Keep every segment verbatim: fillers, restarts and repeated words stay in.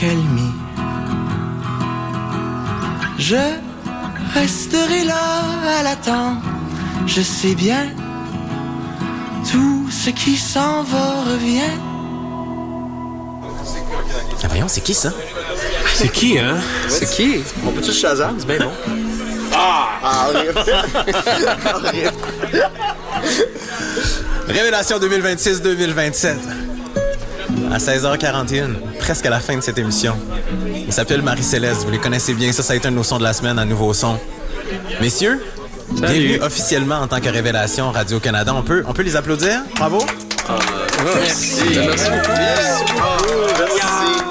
Tell me. Je resterai là à l'attente. Je sais bien, tout ce qui s'en va revient. Ah voyons, c'est qui ça? C'est qui, hein? C'est qui? On peut-tu Shazam? C'est bien bon. Ah! Ah, horrible. Horrible. Révélation deux mille vingt-six deux mille vingt-sept. À seize heures quarante et un, presque à la fin de cette émission. Il s'appelle Marie-Céleste, vous les connaissez bien, ça, ça a été un de nos sons de la semaine à Nouveau Son. Messieurs, salut. Bienvenue officiellement en tant que Révélation Radio-Canada. On peut, on peut les applaudir? Bravo! Ah, merci. Merci beaucoup. Merci beaucoup. Merci.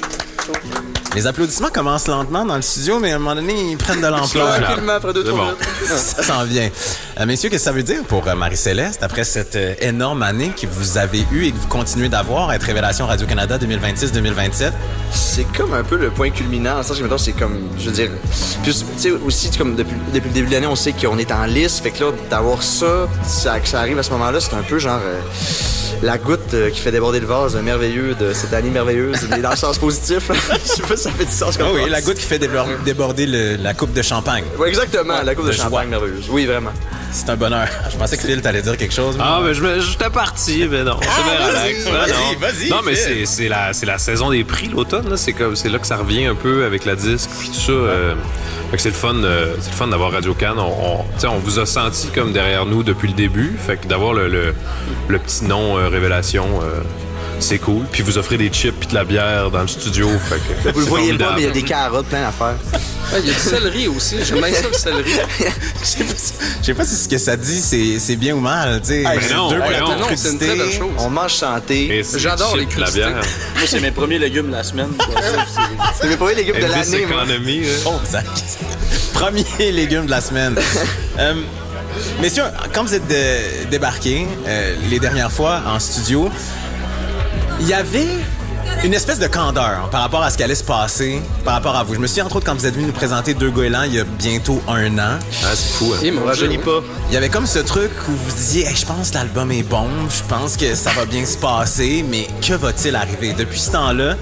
Les applaudissements commencent lentement dans le studio, mais à un moment donné, ils prennent de l'ampleur. Tranquillement, après deux, trois minutes. Ça s'en vient. Euh, messieurs, qu'est-ce que ça veut dire pour euh, Marie-Céleste, après cette euh, énorme année que vous avez eue et que vous continuez d'avoir à être Révélation Radio-Canada deux mille vingt-six deux mille vingt-sept? C'est comme un peu le point culminant, dans le sens que, mettons, c'est comme, je veux dire... Puis, tu sais, aussi, comme depuis, depuis le début de l'année, on sait qu'on est en liste, fait que là, d'avoir ça, ça, que ça arrive à ce moment-là, c'est un peu genre... Euh, la goutte euh, qui fait déborder le vase merveilleux de cette année merveilleuse, mais dans le sens positif. Je sais pas si ça fait du sens comme ça. Oh oui, la goutte qui fait débor- déborder le, la coupe de champagne. Oui, exactement, la coupe de, de champagne merveilleuse. Oui, vraiment. C'est un bonheur. Je pensais que Phil t'allais dire quelque chose. Ah, mais je me- j'étais parti, mais non, c'est Ah, bien vas-y, relax. vas-y, non. vas-y, Non, mais Phil. c'est, c'est, la, c'est la saison des prix, l'automne. Là. C'est, comme, c'est là que ça revient un peu avec la disque, puis tout ça. Euh, fait que c'est le fun, euh, c'est le fun d'avoir Radio-Can. On, on, tu sais, on vous a senti comme derrière nous depuis le début. Fait que d'avoir le, le, le petit nom euh, Révélation, euh, c'est cool. Puis vous offrez des chips puis de la bière dans le studio. Fait que Vous le c'est voyez formidable. pas, mais il y a des carottes, plein d'affaires. Ah, il y a du céleri aussi. J'aime bien ça, le céleri. Je sais pas si, je sais pas si ce que ça dit, c'est, c'est bien ou mal. Tu sais, Hey, C'est non, deux hey, plateaux non, de non, c'est une très crudité. belle chose. On mange santé. Et c'est J'adore des les chips, la crudités. bière. Moi, c'est mes premiers légumes de la semaine. C'est mes premiers légumes de Elvis l'année, moi. Economy, là. Oh, ça- Premier légume de la semaine. euh, messieurs, quand vous êtes de- débarqués euh, les dernières fois en studio, il y avait une espèce de candeur par rapport à ce qui allait se passer par rapport à vous. Je me souviens entre autres quand vous êtes venu nous présenter Deux Goélands il y a bientôt un an. Ah, c'est fou, hein. Et mon Rajeunit Dieu. pas. Il y avait comme ce truc où vous disiez hey, je pense que l'album est bon, je pense que ça va bien se passer, mais que va-t-il arriver? Depuis ce temps-là,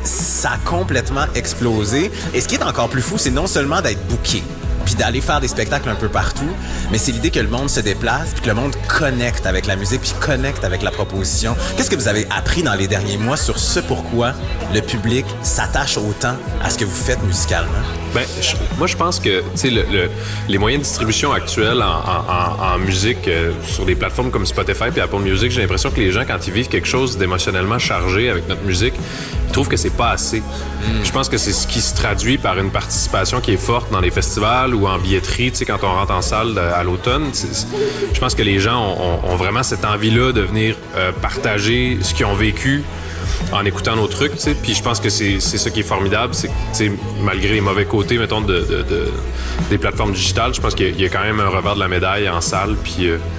ça a complètement explosé. Et ce qui est encore plus fou, c'est non seulement d'être booké, puis d'aller faire des spectacles un peu partout, mais c'est l'idée que le monde se déplace, puis que le monde connecte avec la musique, puis connecte avec la proposition. Qu'est-ce que vous avez appris dans les derniers mois sur ce pourquoi le public s'attache autant à ce que vous faites musicalement? Ben, je- moi, je pense que tu sais, le, le- les moyens de distribution actuels en, en- en- en musique euh, sur des plateformes comme Spotify et Apple Music, j'ai l'impression que les gens, quand ils vivent quelque chose d'émotionnellement chargé avec notre musique, ils trouvent que c'est pas assez. Je pense que c'est ce qui se traduit par une participation qui est forte dans les festivals ou en billetterie, tu sais, quand on rentre en salle de- à l'automne. C'est- c'est- Je pense que les gens ont, ont- ont vraiment cette envie-là de venir euh, partager ce qu'ils ont vécu en écoutant nos trucs, tu sais. Puis je pense que c'est, c'est ça qui est formidable, c'est que, tu sais, malgré les mauvais côtés, mettons, de, de- de- des plateformes digitales, je pense qu'il y a, il y a quand même un revers de la médaille en salle, puis... euh,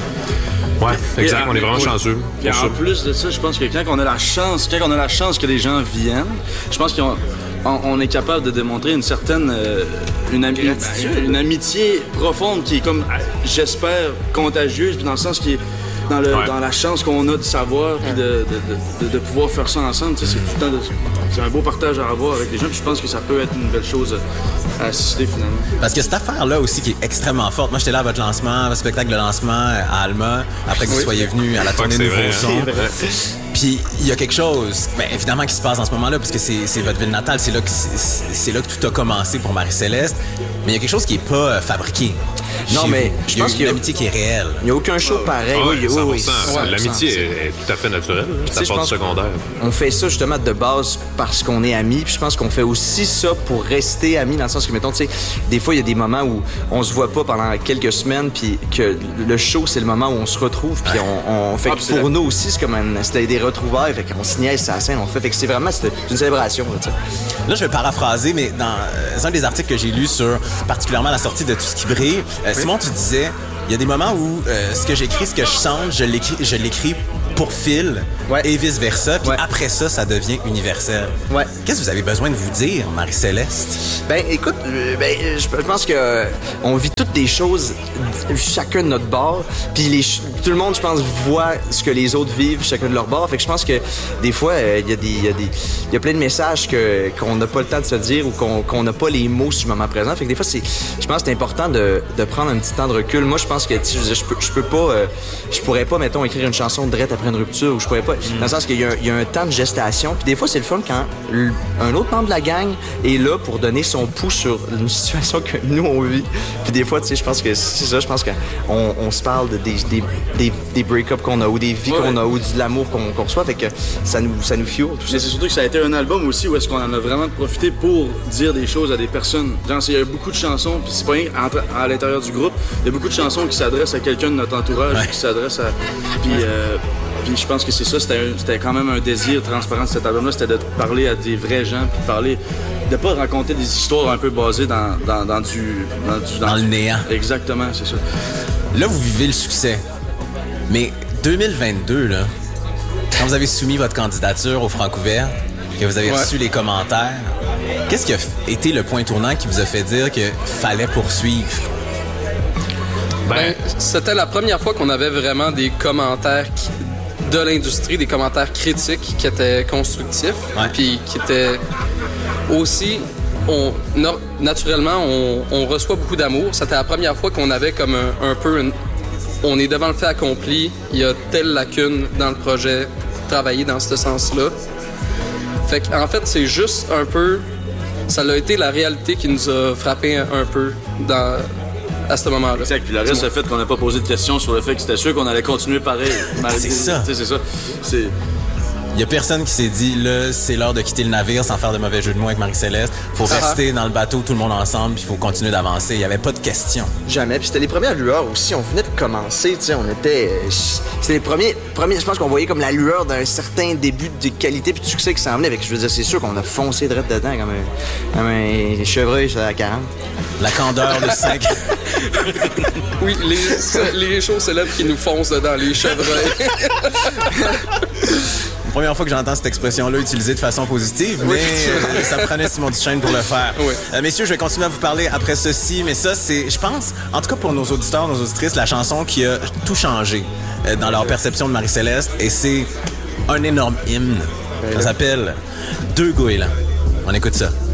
ouais, exact, Et en- on est vraiment oui. chanceux Et pour ça. en plus de ça, je pense que quand on a la chance, quand on a la chance que les gens viennent, je pense qu'on on, on est capable de démontrer une certaine euh, une, ami- une amitié profonde qui est comme, j'espère, contagieuse, puis dans le sens qui est dans, le, Ouais. dans la chance qu'on a de savoir puis de, de, de, de, de pouvoir faire ça ensemble. Tu sais, c'est tout le temps de- c'est un beau partage à avoir avec les gens, puis je pense que ça peut être une belle chose à assister finalement. Parce que cette affaire-là aussi qui est extrêmement forte. Moi, j'étais là à votre lancement, votre spectacle de lancement à Alma, après que vous soyez venu à la tournée c'est Nouveau vrai, Son. hein. C'est vrai. Puis il y a quelque chose, bien évidemment, qui se passe en ce moment-là, parce que c'est, c'est votre ville natale, c'est là, que, c'est, c'est là que tout a commencé pour Marie-Céleste. Mais il y a quelque chose qui n'est pas euh, fabriqué. Non, chez mais vous. je Il y a pense une qu'il y a- amitié qui est réelle. Il n'y a aucun show pareil. Ah ouais, oui, oui, oui. cent pour cent. Ouais, L'amitié cent pour cent. est, est tout à fait naturelle. Tu Ça sais, je part du pense- secondaire. On fait ça justement de base parce qu'on est amis. Puis je pense qu'on fait aussi ça pour rester amis, dans le sens que, mettons, tu sais, des fois, il y a des moments où on se voit pas pendant quelques semaines, puis que le show, c'est le moment où on se retrouve. Puis on, on fait Ah, que puis c'est pour la- nous aussi, c'est comme un, c'était des retrouvailles. Fait qu'on se niaise sur la scène, on fait. Fait que c'est vraiment c'est une célébration, là, tu sais. Là, je vais paraphraser, mais dans euh, un des articles que j'ai lus sur particulièrement la sortie de Tout ce qui brille, euh, Simon, tu disais il y a des moments où euh, ce que j'écris, ce que je chante, je l'écris, je l'écris pour Phil ouais. et vice-versa. Puis ouais. après ça, ça devient universel. Ouais. Qu'est-ce que vous avez besoin de vous dire, Marie-Céleste? Ben, écoute, euh, ben, je, je pense que euh, on vit toutes des choses, chacun de notre bord. Puis les, tout le monde, je pense, voit ce que les autres vivent, chacun de leur bord. Fait que je pense que des fois, il euh, y a des, il y a des, il y a plein de messages que qu'on n'a pas le temps de se dire ou qu'on qu'on n'a pas les mots sur le moment présent. Fait que des fois, c'est, je pense, que c'est important de, de prendre un petit temps de recul. Moi, je pense que, tu sais, je peux, je peux pas, euh, je pourrais pas, mettons, écrire une chanson direct après une rupture ou je pourrais pas, mm. dans le sens qu'il y a, il y a un temps de gestation. Puis des fois, c'est le fun quand un autre membre de la gang est là pour donner son pouls sur une situation que nous, on vit. Puis des fois, tu sais, je pense que c'est ça, je pense qu'on on se parle de des, des, des, des break-ups qu'on a ou des vies ouais. qu'on a ou de l'amour qu'on qu'on reçoit. Fait que ça nous, ça nous fuel. Mais c'est surtout que ça a été un album aussi où est-ce qu'on en a vraiment profité pour dire des choses à des personnes. Genre, il y a beaucoup de chansons, puis c'est pas rien entre, à l'intérieur du groupe, il y a beaucoup de chansons qui s'adressent à quelqu'un de notre entourage, ouais. qui s'adressent à... Puis, euh, Puis je pense que c'est ça, c'était, un, c'était quand même un désir transparent de cet album-là, c'était de parler à des vrais gens, puis parler, de pas raconter des histoires un peu basées dans, dans, dans du... Dans, du, dans, dans le néant. Exactement, c'est ça. Là, vous vivez le succès, mais deux mille vingt-deux, là, quand vous avez soumis votre candidature au Francouvert, que vous avez ouais. reçu les commentaires, qu'est-ce qui a été le point tournant qui vous a fait dire qu'il fallait poursuivre? Ben, ben, c'était la première fois qu'on avait vraiment des commentaires qui... de l'industrie, des commentaires critiques qui étaient constructifs, ouais. puis qui étaient aussi, on, no, naturellement, on, on reçoit beaucoup d'amour. C'était la première fois qu'on avait comme un, un peu, une, on est devant le fait accompli, il y a telle lacune dans le projet, travailler dans ce sens-là. Fait qu'en fait, c'est juste un peu, ça a été la réalité qui nous a frappé un, un peu dans... à ce moment-là. Exact. Puis le reste, le fait qu'on n'a pas posé de questions sur le fait que c'était sûr qu'on allait continuer pareil. C'est ça. C'est ça. C'est... Il y a personne qui s'est dit, là, c'est l'heure de quitter le navire sans faire de mauvais jeu de mots avec Marie-Céleste. Faut ah rester ah. dans le bateau, tout le monde ensemble, puis il faut continuer d'avancer. Il n'y avait pas de questions. Jamais. Puis c'était les premières lueurs aussi. On venait de commencer, tu sais, on était... C'était les premiers... premiers, je pense qu'on voyait comme la lueur d'un certain début de qualité puis de succès qui s'en venait. Avec, je veux dire, c'est sûr qu'on a foncé direct dedans comme un, comme un chevreuil à quarante. La candeur de cinq. Oui, les, les choses célèbres qui nous foncent dedans, les chevreuils. Première fois que j'entends cette expression-là utilisée de façon positive, mais oui. euh, ça prenait Simon Duchesne pour le faire. Oui. Euh, messieurs, je vais continuer à vous parler après ceci, mais ça, c'est, je pense, en tout cas pour nos auditeurs, nos auditrices, la chanson qui a tout changé euh, dans leur perception de Marie-Céleste, et c'est un énorme hymne. Ça s'appelle « Deux goélands ». On écoute ça.